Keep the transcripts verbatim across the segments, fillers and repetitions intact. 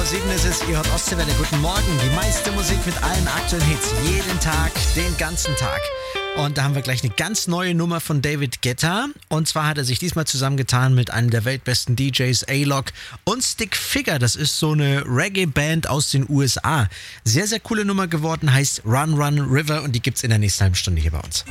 sieben ist es, ihr hört Ostseewelle. Guten Morgen, die meiste Musik mit allen aktuellen Hits, jeden Tag, den ganzen Tag. Und da haben wir gleich eine ganz neue Nummer von David Guetta. Und zwar hat er sich diesmal zusammengetan mit einem der weltbesten D Js, A-Lock und Stick Figure. Das ist so eine Reggae-Band aus den U S A. Sehr, sehr coole Nummer geworden, heißt Run Run River und die gibt's in der nächsten halben Stunde hier bei uns.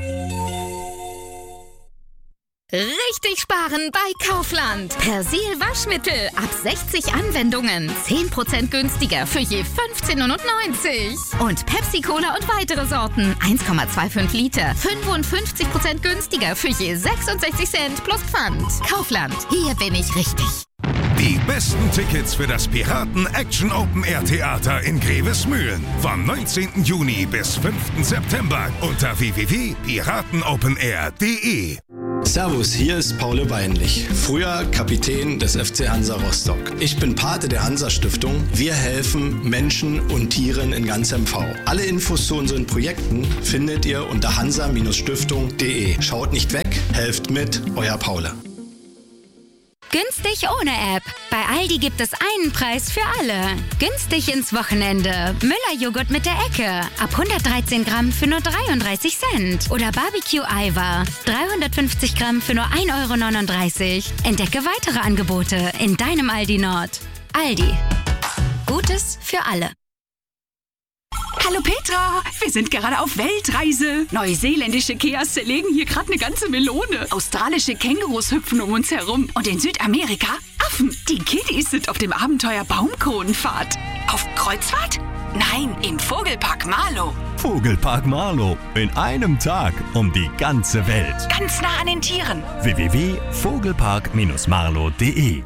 Richtig sparen bei Kaufland. Persil Waschmittel ab sechzig Anwendungen. zehn Prozent günstiger für je fünfzehn neunundneunzig. Und Pepsi Cola und weitere Sorten. eins Komma fünfundzwanzig Liter. fünfundfünfzig Prozent günstiger für je sechsundsechzig Cent plus Pfand. Kaufland. Hier bin ich richtig. Die besten Tickets für das Piraten Action Open Air Theater in Grevesmühlen vom neunzehnten Juni bis fünften September unter w w w punkt piratenopenair punkt de. Servus, hier ist Paul Weinlich, früher Kapitän des F C Hansa Rostock. Ich bin Pate der Hansa-Stiftung. Wir helfen Menschen und Tieren in ganz M V. Alle Infos zu unseren Projekten findet ihr unter hansa Stiftung punkt de. Schaut nicht weg, helft mit, euer Paul. Günstig ohne App. Bei Aldi gibt es einen Preis für alle. Günstig ins Wochenende. Müller-Joghurt mit der Ecke. Ab hundertdreizehn Gramm für nur dreiunddreißig Cent. Oder Barbecue-Eiweiß. dreihundertfünfzig Gramm für nur ein Euro neununddreißig. Entdecke weitere Angebote in deinem Aldi Nord. Aldi. Gutes für alle. Hallo Petra, wir sind gerade auf Weltreise. Neuseeländische Keas zerlegen hier gerade eine ganze Melone. Australische Kängurus hüpfen um uns herum. Und in Südamerika Affen. Die Kiddies sind auf dem Abenteuer Baumkronenfahrt. Auf Kreuzfahrt? Nein, im Vogelpark Marlow. Vogelpark Marlow. In einem Tag um die ganze Welt. Ganz nah an den Tieren. w w w punkt vogelpark marlow punkt de.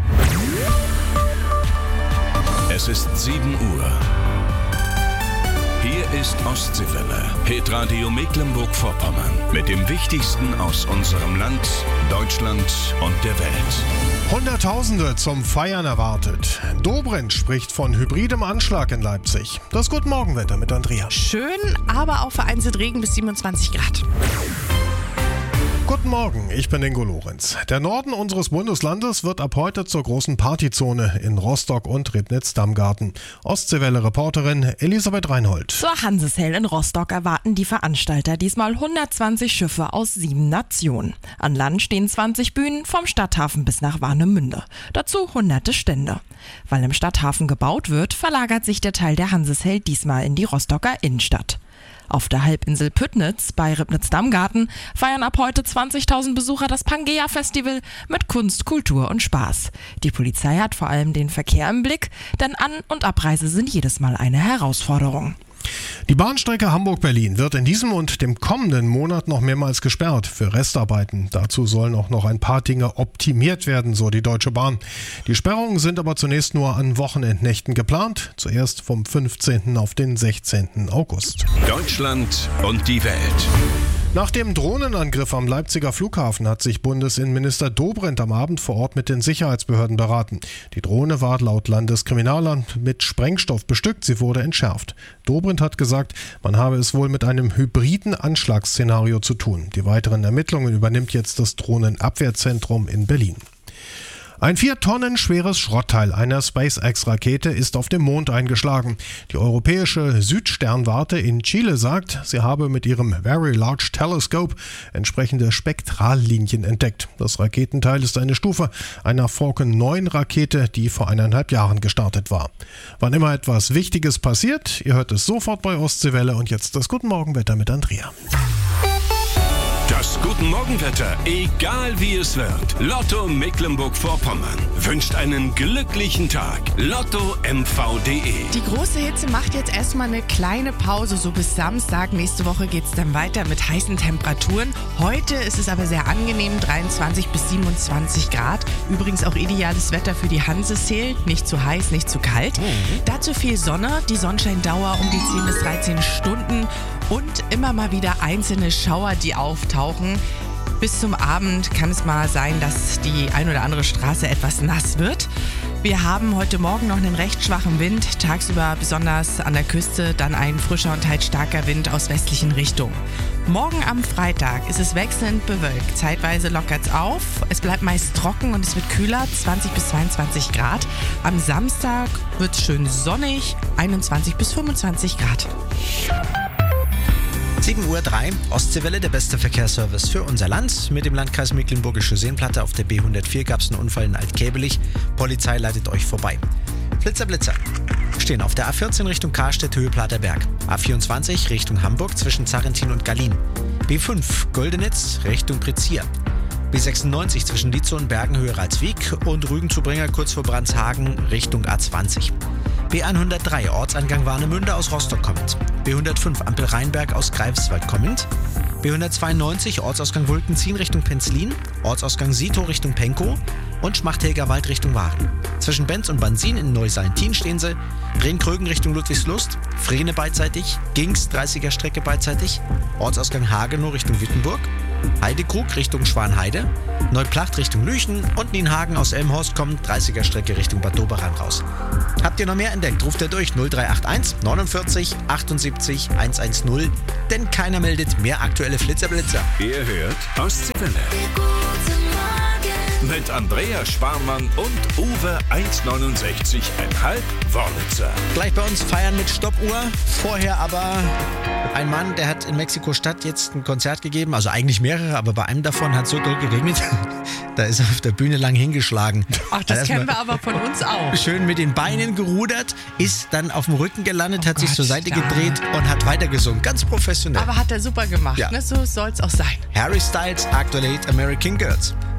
Es ist sieben Uhr. Hier ist Ostseewelle, Hitradio Mecklenburg-Vorpommern. Mit dem Wichtigsten aus unserem Land, Deutschland und der Welt. Hunderttausende zum Feiern erwartet. Dobrindt spricht von hybridem Anschlag in Leipzig. Das Guten Morgenwetter mit Andrea. Schön, aber auch vereinzelt Regen bis siebenundzwanzig Grad. Guten Morgen, ich bin Ingo Lorenz. Der Norden unseres Bundeslandes wird ab heute zur großen Partyzone in Rostock und Ribnitz-Damgarten. Ostseewelle-Reporterin Elisabeth Reinhold. Zur Hanseshail in Rostock erwarten die Veranstalter diesmal hundertzwanzig Schiffe aus sieben Nationen. An Land stehen zwanzig Bühnen vom Stadthafen bis nach Warnemünde. Dazu hunderte Stände. Weil im Stadthafen gebaut wird, verlagert sich der Teil der Hanseshail diesmal in die Rostocker Innenstadt. Auf der Halbinsel Püttnitz bei Ribnitz-Damgarten feiern ab heute zwanzigtausend Besucher das Pangea-Festival mit Kunst, Kultur und Spaß. Die Polizei hat vor allem den Verkehr im Blick, denn An- und Abreise sind jedes Mal eine Herausforderung. Die Bahnstrecke Hamburg-Berlin wird in diesem und dem kommenden Monat noch mehrmals gesperrt für Restarbeiten. Dazu sollen auch noch ein paar Dinge optimiert werden, so die Deutsche Bahn. Die Sperrungen sind aber zunächst nur an Wochenendnächten geplant, zuerst vom fünfzehnten auf den sechzehnten August. Deutschland und die Welt. Nach dem Drohnenangriff am Leipziger Flughafen hat sich Bundesinnenminister Dobrindt am Abend vor Ort mit den Sicherheitsbehörden beraten. Die Drohne war laut Landeskriminalamt mit Sprengstoff bestückt, sie wurde entschärft. Dobrindt hat gesagt, man habe es wohl mit einem hybriden Anschlagsszenario zu tun. Die weiteren Ermittlungen übernimmt jetzt das Drohnenabwehrzentrum in Berlin. Ein vier Tonnen schweres Schrottteil einer SpaceX-Rakete ist auf dem Mond eingeschlagen. Die europäische Südsternwarte in Chile sagt, sie habe mit ihrem Very Large Telescope entsprechende Spektrallinien entdeckt. Das Raketenteil ist eine Stufe einer Falcon neun Rakete, die vor eineinhalb Jahren gestartet war. Wann immer etwas Wichtiges passiert, ihr hört es sofort bei Ostseewelle und jetzt das Guten Morgenwetter mit Andrea. Das Guten Morgenwetter, egal wie es wird. Lotto Mecklenburg-Vorpommern wünscht einen glücklichen Tag. Lotto M V punkt de. Die große Hitze macht jetzt erstmal eine kleine Pause, so bis Samstag. Nächste Woche geht es dann weiter mit heißen Temperaturen. Heute ist es aber sehr angenehm, dreiundzwanzig bis siebenundzwanzig Grad. Übrigens auch ideales Wetter für die Hanseshail. Nicht zu heiß, nicht zu kalt. Mhm. Dazu viel Sonne, die Sonnenscheindauer um die zehn bis dreizehn Stunden und immer mal wieder einzelne Schauer, die auftauchen. Bis zum Abend kann es mal sein, dass die ein oder andere Straße etwas nass wird. Wir haben heute Morgen noch einen recht schwachen Wind, tagsüber besonders an der Küste dann ein frischer und teils starker Wind aus westlichen Richtungen. Morgen am Freitag ist es wechselnd bewölkt. Zeitweise lockert es auf. Es bleibt meist trocken und es wird kühler, zwanzig bis zweiundzwanzig Grad. Am Samstag wird es schön sonnig, einundzwanzig bis fünfundzwanzig Grad. sieben Uhr drei, Ostseewelle, der beste Verkehrsservice für unser Land. Mit dem Landkreis Mecklenburgische Seenplatte auf der B hundertvier gab es einen Unfall in Altkäbelich. Polizei leitet euch vorbei. Flitzer, Blitzer. Stehen auf der A vierzehn Richtung Karstedt, Höhe Platerberg. A vierundzwanzig Richtung Hamburg zwischen Zarrentin und Gallien. B fünf Goldenitz Richtung Prizier. B sechsundneunzig zwischen Lietzow und Bergen, Höhe Ralswiek und Rügen-zu-Bringer kurz vor Brandshagen Richtung A zwanzig. B hundertdrei Ortsangang Warnemünde aus Rostock kommend. B hundertfünf Ampel Rheinberg aus Greifswald kommend. B hundertzweiundneunzig Ortsausgang Wulkenziehen Richtung Penzlin. Ortsausgang Sito Richtung Penkow. Und Schmachthälger Wald Richtung Waren. Zwischen Benz und Bansin in Neusallentin stehen sie. Rehn-Krögen Richtung Ludwigslust. Frehne beidseitig. Gings dreißiger Strecke beidseitig. Ortsausgang Hagenow Richtung Wittenburg. Heidekrug Richtung Schwanheide. Neuplacht Richtung Lüchen. Und Nienhagen aus Elmhorst kommt dreißiger Strecke Richtung Bad Doberan raus. Habt ihr noch mehr entdeckt? Ruft ihr durch null drei acht eins neunundvierzig achtundsiebzig hundertzehn. Denn keiner meldet mehr aktuelle Flitzerblitzer. Ihr hört Ostseewelle. Mit Andrea Sparmann und Uwe eins neunundsechzig Komma fünf Wörlitzer. Gleich bei uns feiern mit Stoppuhr. Vorher aber ein Mann, der hat in Mexiko-Stadt jetzt ein Konzert gegeben. Also eigentlich mehrere, aber bei einem davon hat es so doll geregnet. Da ist er auf der Bühne lang hingeschlagen. Ach, das kennen wir aber von uns auch. Schön mit den Beinen gerudert, ist dann auf dem Rücken gelandet, Oh hat sich Gott, zur Seite ja. gedreht und hat weitergesungen. Ganz professionell. Aber hat er super gemacht, Ja. ne? So soll es auch sein. Harry Styles, aktuell Hit American Girls.